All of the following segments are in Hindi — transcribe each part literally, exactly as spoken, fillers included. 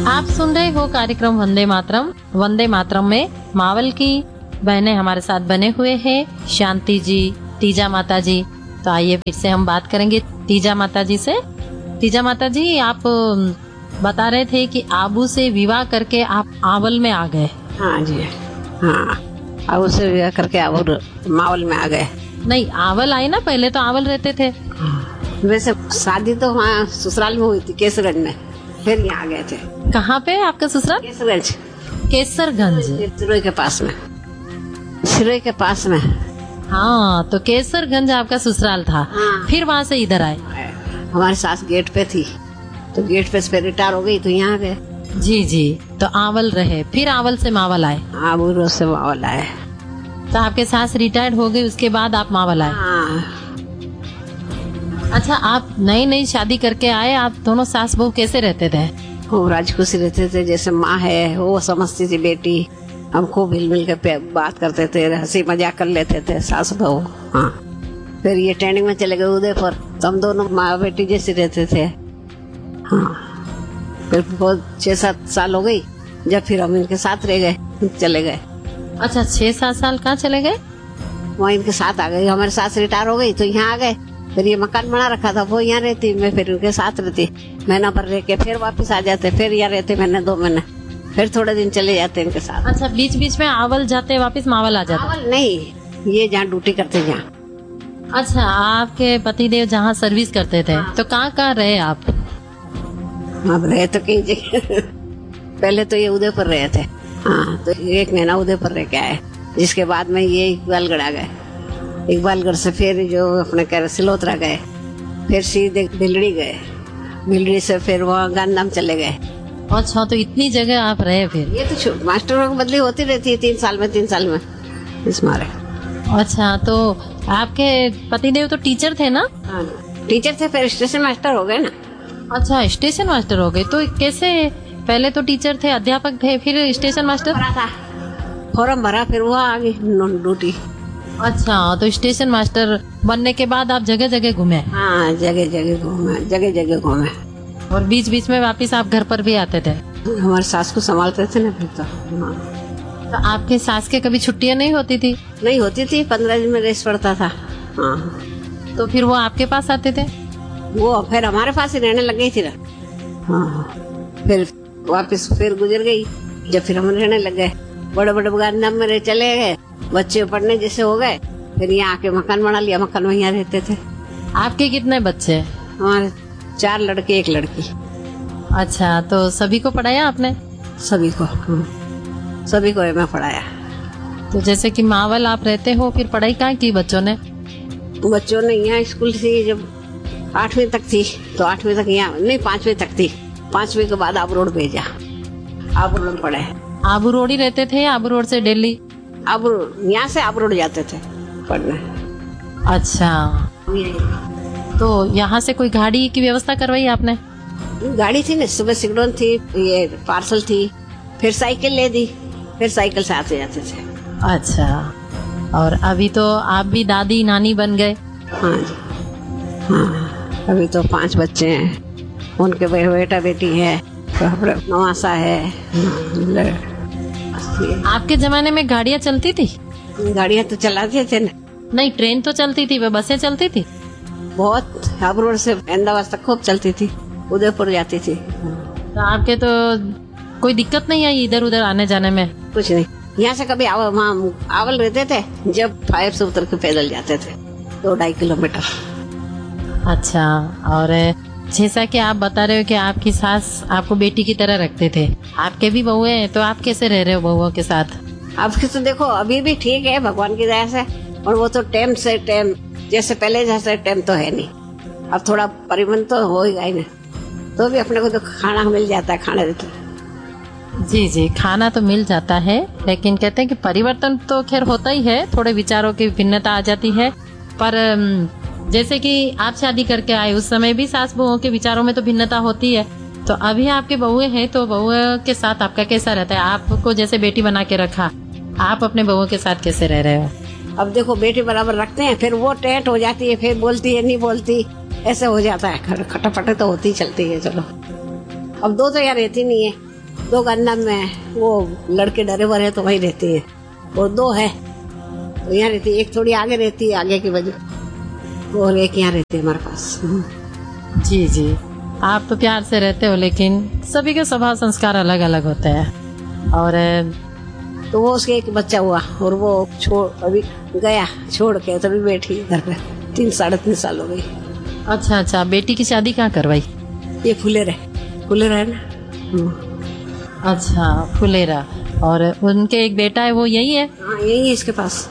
आप सुन रहे हो कार्यक्रम वंदे मातरम। वंदे मातरम में मावल की बहनें हमारे साथ बने हुए हैं, शांति जी, तीजा माता जी। तो आइए फिर से हम बात करेंगे तीजा माता जी से। तीजा माता जी, आप बता रहे थे कि आबू से विवाह करके आप आवल में आ गए। हाँ जी, हाँ, आबू से विवाह करके आवल मावल में आ गए। नहीं, आवल आए ना, पहले तो आवल रहते थे। वैसे शादी तो वहाँ ससुराल में हुई थी, केसरगंज में, फिर यहाँ आ गए थे। कहाँ पे आपका ससुराल? केसरगंज। केसरगंज सिरोही के पास में, सिरोही के पास में। हाँ, तो केसरगंज आपका ससुराल था। हाँ। फिर वहाँ से इधर आए। हमारी सास गेट पे थी, तो गेट पे से रिटायर हो गई, तो यहाँ आ गए। जी जी, तो आवल रहे, फिर आवल से मावल आए। आबू से मावल आए। तो आपके सास रिटायर्ड हो गई, उसके बाद आप मावल आए। हाँ। अच्छा, आप नई नई शादी करके आए, आप दोनों सास बहू कैसे रहते थे? वो राज खुशी रहते थे, जैसे माँ है वो समझती थी बेटी, हम खूब मिल मिल के बात करते थे, हंसी मजाक कर लेते थे सास बहू। हाँ, फिर ये ट्रेनिंग में चले गए उदयपुर, तो हम दोनों माँ बेटी जैसे रहते थे। हाँ, फिर बहुत छह सात साल हो गई जब फिर हम इनके साथ रह गए, चले गए। अच्छा, छह सात साल कहाँ चले गए? वहाँ इनके साथ आ गई, हमारे सास रिटायर हो गई तो यहाँ आ गए। फिर ये मकान बना रखा था, वो यहाँ रहती, मैं फिर उनके साथ रहती, महीना भर रह के फिर वापस आ जाते, फिर यहाँ रहते महीने दो महीने, फिर थोड़े दिन चले जाते इनके साथ। अच्छा, बीच बीच में आवल जाते, वापस मावल आ जाते? आवल नहीं, ये जहाँ ड्यूटी करते जहाँ। अच्छा, आपके पतिदेव जहाँ सर्विस करते थे। हाँ। तो कहाँ कहाँ रहे आप? अब रहे तो कई जगह। पहले तो ये उदयपुर रहे थे। हाँ, तो एक महीना उदयपुर रह के आए, जिसके बाद में ये इकबालगढ़ आ गए। इकबालगढ़ से फिर जो अपने कह सिलोतरा गए, फिर सीधे भिलड़ी गए, भिलड़ी से फिर वहाँ गांधीधाम चले गए। अच्छा, तो इतनी जगह आप रहे फिर? ये तो मास्टरों की बदली होती रहती है, तीन साल में तीन साल में इस मारे। अच्छा, तो आपके पतिदेव तो टीचर थे ना? हाँ, टीचर थे, फिर स्टेशन मास्टर हो गए ना। अच्छा, स्टेशन मास्टर हो गए, तो कैसे? पहले तो टीचर थे, अध्यापक थे, फिर स्टेशन मास्टर? भरा था, फॉर्म भरा, फिर वो आ गई ड्यूटी। अच्छा, तो स्टेशन मास्टर बनने के बाद आप जगह जगह घूमे? हाँ, जगह जगह घूमे, जगह जगह घूमे। और बीच बीच में वापस आप घर पर भी आते थे? हमारे सास को संभालते थे ना फिर तो। हाँ। तो आपके सास के कभी छुट्टियाँ नहीं होती थी? नहीं होती थी, पंद्रह दिन में रेस्ट पड़ता था। हाँ। तो फिर वो आपके पास आते थे? वो फिर हमारे पास ही रहने लग गई थी ना। हाँ, फिर वापस फिर गुजर गई, जब फिर हम रहने लग गए, बड़े बड़े गांधीधाम में चले गए, बच्चे पढ़ने जैसे हो गए, फिर यहाँ आके मकान बना लिया, मकान में यहाँ रहते थे। आपके कितने बच्चे? हमारे चार लड़के एक लड़की। अच्छा, तो सभी को पढ़ाया आपने? सभी को, सभी को मैं पढ़ाया। तो जैसे कि मावल आप रहते हो, फिर पढ़ाई कहाँ की बच्चों ने? बच्चों ने यहाँ स्कूल थी, जब आठवीं तक थी तो आठवीं तक यहाँ, नहीं पांचवी तक थी, पांचवी के बाद आबू रोड भेजा, आबू रोड पढ़े। आबू रोड ही रहते थे? आबू रोड से दिल्ली? आबू यहाँ से आबू रोड जाते थे पढ़ने। अच्छा, तो यहाँ से कोई गाड़ी की व्यवस्था करवाई आपने? गाड़ी थी ना, सुबह सिगडोन थी, ये पार्सल थी, फिर साइकिल ले दी, फिर साइकिल से आते जाते थे। अच्छा, और अभी तो आप भी दादी नानी बन गए? हाँ जी, हाँ, अभी तो पांच बच्चे हैं, उनके बेटा बेटी है, नवासा है। आपके जमाने में गाड़ियाँ चलती थी? गाड़ियाँ तो चलाते थे ना। नहीं, ट्रेन तो चलती थी, वो बसें चलती थी? बहुत, आबू रोड से अहमदाबाद तक खूब चलती थी, उदयपुर जाती थी। तो आपके तो कोई दिक्कत नहीं आई इधर उधर आने जाने में? कुछ नहीं, यहाँ से कभी आवल, वहाँ आवल रहते थे, जब फायर से उतर के पैदल जाते थे, दो ढाई किलोमीटर। अच्छा, और जैसा कि आप बता रहे हो कि आपकी सास आपको बेटी की तरह रखते थे, आपके भी बहू हैं, तो आप कैसे रह रहे हो बहुओं के साथ? अब तो देखो अभी भी ठीक है भगवान की दया से, और वो तो टाइम से टाइम, जैसे पहले जैसे टाइम तो है नहीं, अब थोड़ा परिवर्तन तो हो ही गई ना, तो भी अपने को तो खाना मिल जाता है, खाने देते। जी जी, खाना तो मिल जाता है, लेकिन कहते हैं कि परिवर्तन तो खैर होता ही है, थोड़े विचारों की भिन्नता आ जाती है। पर जैसे कि आप शादी करके आए, उस समय भी सास बहुओं के विचारों में तो भिन्नता होती है। तो अभी आपके बहुए हैं, तो बहुओं के साथ आपका कैसा रहता है? आपको जैसे बेटी बना के रखा, आप अपने बहुओं के साथ कैसे रह रहे हो? अब देखो बेटी बराबर रखते हैं, फिर वो टेंट हो जाती है, फिर बोलती है नहीं बोलती, ऐसे हो जाता है, खटापट तो होती चलती है। चलो अब दो तो यार रहती नहीं है, दो गन्ना में वो लड़के डरे हुए है तो वही रहती है, वो दो है तो यहाँ रहती है, एक थोड़ी आगे रहती है आगे की वजह, और एक यहाँ रहती है हमारे पास। जी जी, आप तो प्यार से रहते हो, लेकिन सभी के स्वभाव संस्कार अलग अलग होते हैं। और तो वो उसके एक बच्चा हुआ और वो छोड़ अभी गया छोड़ के, तभी बैठी घर पे, तीन साढ़े तीन साल हो गई। अच्छा अच्छा, बेटी की शादी कहाँ करवाई? ये फुलेरा फुलेरा है ना। अच्छा, फुलेरा। और उनके एक बेटा है, वो यही है? हाँ यही है इसके पास।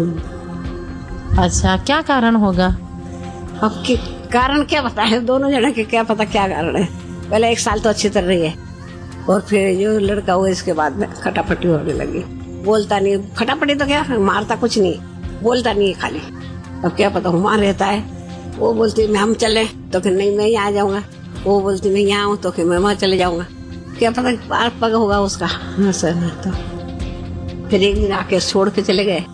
अच्छा, क्या कारण होगा? अब के कारण क्या पता है, दोनों जने के क्या पता क्या कारण है। पहले एक साल तो अच्छी तरह रही है और फिर जो लड़का हुआ इसके बाद में खटापटी होने लगी। बोलता नहीं, खटापटी तो क्या, मारता कुछ नहीं, बोलता नहीं है खाली। अब क्या पता हुआ रहता है। वो बोलती मैं हम चले तो फिर नहीं मैं यहाँ आ जाऊंगा, वो बोलती मैं यहाँ हूँ तो फिर मैं वहाँ चले जाऊंगा। क्या पता पार पग होगा उसका। तो फिर एक दिन आके छोड़ के चले गए।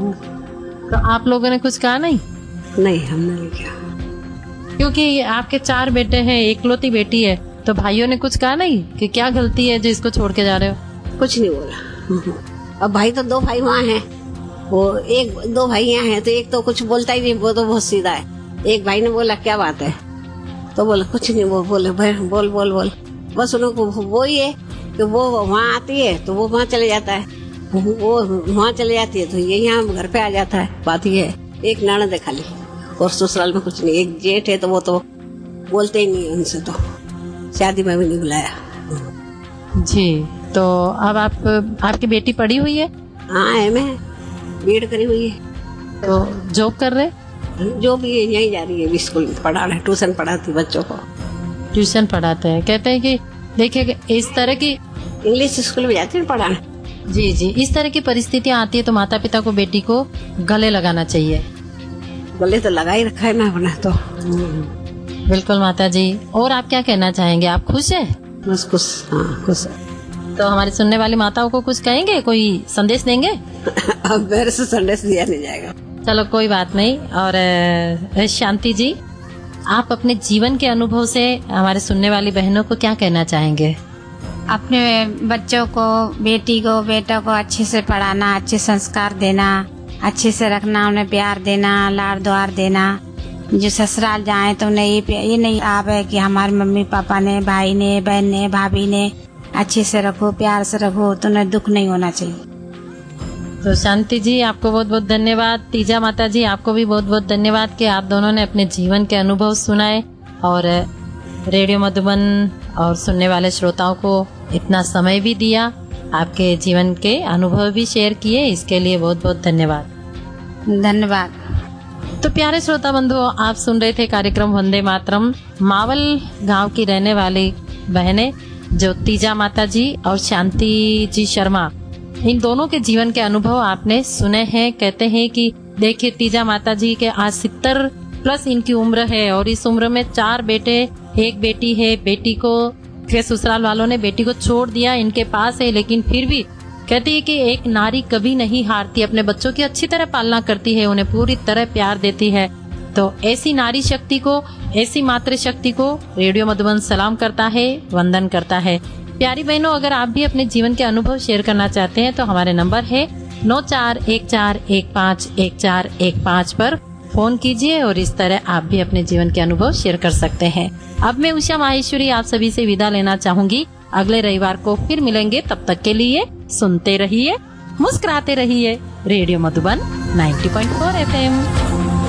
तो आप लोगों ने कुछ कहा नहीं? नहीं, हमने नहीं किया, क्योंकि आपके चार बेटे हैं, एकलौती बेटी है, तो भाइयों ने कुछ कहा नहीं कि क्या गलती है जो इसको छोड़ के जा रहे हो? कुछ नहीं बोला। अब भाई तो दो भाई वहाँ हैं, वो एक दो भाई यहाँ हैं, तो एक तो कुछ बोलता ही नहीं, वो तो बहुत सीधा है। एक भाई ने बोला क्या बात है, तो बोला कुछ नहीं, वो बोले भाई बोल बोल बोल, बस उनको वो ही है कि वो वहाँ आती है तो वो वहाँ चले जाता है, वो वहाँ चले जाती है तो ये यहाँ घर पे आ जाता है। बात ये है, एक ननद है खाली और ससुराल में कुछ नहीं। एक जेठ है तो वो तो बोलते ही नहीं, उनसे तो शादी में भी नहीं बुलाया। जी, तो अब आप आपकी बेटी पढ़ी हुई है? हाँ है, मैं बीएड करी हुई है। तो जॉब कर रहे? जो भी है यहीं जा रही है, स्कूल में पढ़ा रहे, ट्यूशन पढ़ाती बच्चों को। ट्यूशन पढ़ाते हैं। कहते हैं कि देखिए इस तरह की इंग्लिश स्कूल में जाती है पढ़ाने। जी जी, इस तरह की परिस्थितियाँ आती है तो माता पिता को बेटी को गले लगाना चाहिए। गले तो लगा ही रखा है ना अपना तो। बिल्कुल माता जी। और आप क्या कहना चाहेंगे, आप खुश है? बस खुश, हाँ खुश है। तो हमारे सुनने वाली माताओं को कुछ कहेंगे, कोई संदेश देंगे? अब मेरे से संदेश दिया नहीं जाएगा। चलो कोई बात नहीं। और शांति जी, आप अपने जीवन के अनुभव से हमारे सुनने वाली बहनों को क्या कहना चाहेंगे? अपने बच्चों को, बेटी को, बेटा को अच्छे से पढ़ाना, अच्छे संस्कार देना, अच्छे से रखना, उन्हें प्यार देना, लाड़ दुआर देना। जो ससुराल जाए तो उन्हें ये ये नहीं आवे कि हमारे मम्मी पापा ने, भाई ने, बहन ने, भाभी ने अच्छे से रखो, प्यार से रखो, तो उन्हें दुख नहीं होना चाहिए। तो शांति जी आपको बहुत बहुत धन्यवाद। तीजा माता जी आपको भी बहुत बहुत धन्यवाद कि आप दोनों ने अपने जीवन के अनुभव सुनाए और रेडियो मधुबन और सुनने वाले श्रोताओं को इतना समय भी दिया, आपके जीवन के अनुभव भी शेयर किए, इसके लिए बहुत बहुत धन्यवाद। धन्यवाद। तो प्यारे श्रोता बंधुओं, आप सुन रहे थे कार्यक्रम वंदे मातरम। मावल गांव की रहने वाली बहनें जो तीजा माता जी और शांति जी शर्मा, इन दोनों के जीवन के अनुभव आपने सुने हैं। कहते हैं कि देखिए तीजा माता जी के आज सत्तर प्लस इनकी उम्र है और इस उम्र में चार बेटे, एक बेटी है। बेटी को के ससुराल वालों ने बेटी को छोड़ दिया, इनके पास है, लेकिन फिर भी कहती है कि एक नारी कभी नहीं हारती, अपने बच्चों की अच्छी तरह पालना करती है, उन्हें पूरी तरह प्यार देती है। तो ऐसी नारी शक्ति को, ऐसी मातृ शक्ति को रेडियो मधुबन सलाम करता है, वंदन करता है। प्यारी बहनों, अगर आप भी अपने जीवन के अनुभव शेयर करना चाहते हैं तो हमारे नंबर है नौ चार एक चार एक पाँच एक चार एक पाँच पर फोन कीजिए और इस तरह आप भी अपने जीवन के अनुभव शेयर कर सकते हैं। अब मैं उषा माहेश्वरी आप सभी से विदा लेना चाहूंगी। अगले रविवार को फिर मिलेंगे, तब तक के लिए सुनते रहिए, मुस्कुराते रहिए। रेडियो मधुबन नब्बे पॉइंट चार एफ एम।